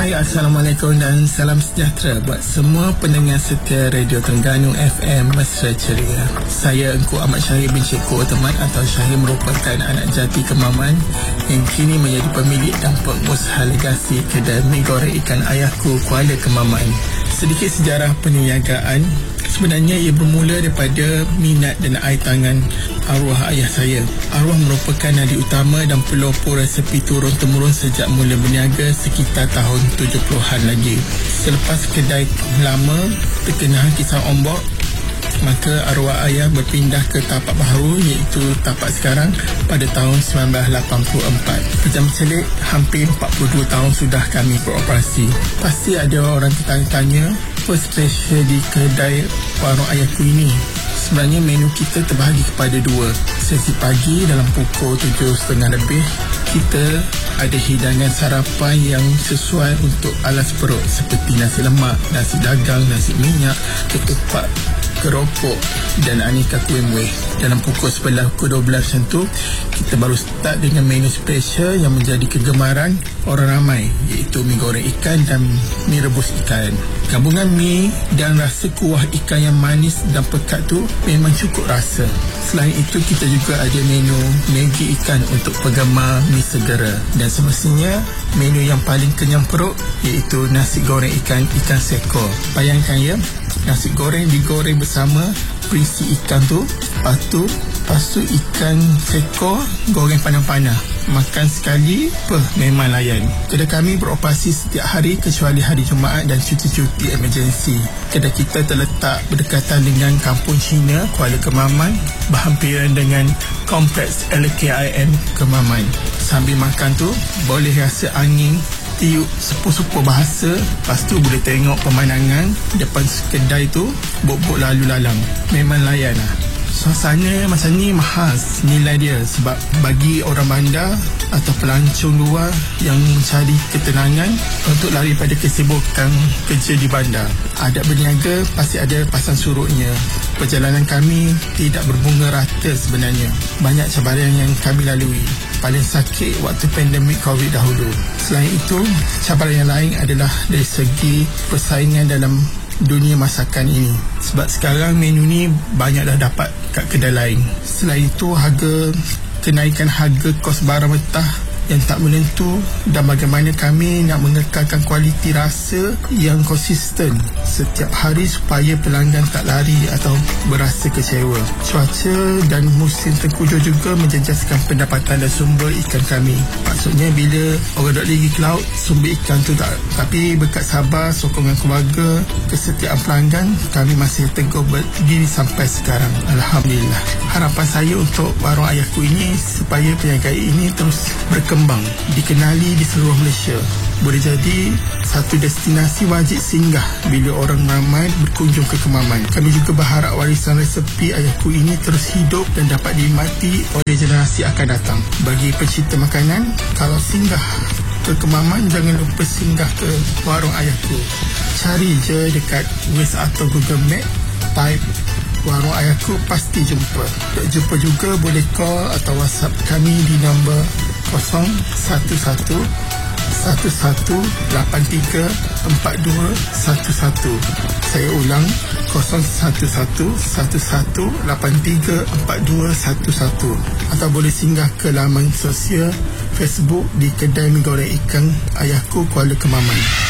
Hai, Assalamualaikum dan salam sejahtera buat semua pendengar setia Radio Terengganu FM Mesra Ceria. Saya Engku Ahmad Syahir bin Ceko Otomat atau Syahir merupakan anak jati Kemaman yang kini menjadi pemilik dan pengusaha legasi kedai mi goreng ikan Ayahku Kuala Kemaman. Sedikit sejarah perniagaan. Sebenarnya ia bermula daripada minat dan air tangan arwah ayah saya. Arwah merupakan nadi utama dan pelopor resepi turun-temurun sejak mula berniaga sekitar tahun 70-an lagi. Selepas kedai lama terkena kisah ombak, maka arwah ayah berpindah ke tapak baru iaitu tapak sekarang pada tahun 1984. Pejam celik hampir 42 tahun sudah kami beroperasi. Pasti ada orang tertanya-tanya, apa special di kedai warung ayahku ini? Sebenarnya menu kita terbahagi kepada dua. Sesi pagi dalam pukul 7.30 lebih, kita ada hidangan sarapan yang sesuai untuk alas perut seperti nasi lemak, nasi dagang, nasi minyak, ketupat, keropok dan aneka kuih muih. Dalam pukul 11 ke 12 macam tu, kita baru start dengan menu special yang menjadi kegemaran orang ramai, iaitu mi goreng ikan dan mi rebus ikan. Gabungan mi dan rasa kuah ikan yang manis dan pekat tu memang cukup rasa. Selain itu, kita juga ada menu Maggi ikan untuk penggemar mi segera. Dan semestinya menu yang paling kenyang perut iaitu nasi goreng ikan seko. Bayangkan ya, nasi goreng digoreng bersama berisi ikan tu, lepas tu ikan seko goreng panah-panah. Makan sekali, memang layan. Kedai kami beroperasi setiap hari kecuali hari Jumaat dan cuti-cuti emergensi. Kedai kita terletak berdekatan dengan Kampung Cina, Kuala Kemaman, berhampiran dengan Kompleks LKIM Kemaman. Sambil makan tu, boleh rasa angin tiup sepuh-sepuh bahasa. Lepas tu boleh tengok pemandangan depan kedai tu, bok-bok lalu lalang. Memang layan lah. Suasana macam ni mahal nilai dia, sebab bagi orang bandar atau pelancong luar yang mencari ketenangan untuk lari pada kesibukan kerja di bandar, adat berniaga pasti ada pasang surutnya. Perjalanan kami tidak berbunga rata sebenarnya. Banyak cabaran yang kami lalui. Paling sakit waktu pandemik COVID dahulu. Selain itu, cabaran yang lain adalah dari segi persaingan dalam dunia masakan ini, sebab sekarang menu ni banyak dah dapat kat kedai lain. Selain itu, kenaikan harga kos barang mentah yang tak menentu, dan bagaimana kami nak mengekalkan kualiti rasa yang konsisten setiap hari supaya pelanggan tak lari atau berasa kecewa. Cuaca dan musim tengkujuh juga menjejaskan pendapatan dan sumber ikan kami. Maksudnya bila orang duduk lagi ke laut, sumber ikan tu tak. Tapi berkat sabar, sokongan keluarga, kesetiaan pelanggan, kami masih teguh berdiri sampai sekarang. Alhamdulillah. Harapan saya untuk warung ayahku ini supaya perniagaan ini terus berkembang, dikenali di seluruh Malaysia. Boleh jadi satu destinasi wajib singgah bila orang ramai berkunjung ke Kemaman. Kami juga berharap warisan resepi ayahku ini terus hidup dan dapat dinikmati oleh generasi akan datang. Bagi pencinta makanan, kalau singgah ke Kemaman, jangan lupa singgah ke warung ayahku. Cari je dekat Waze atau Google Map, type warung ayahku, pasti jumpa. Tak jumpa juga boleh call atau WhatsApp kami di nombor 011-834211. Saya ulang, 011-834211. Atau boleh singgah ke laman sosial Facebook di Kedai Mi Goreng Ikan Ayahku Kuala Kemaman.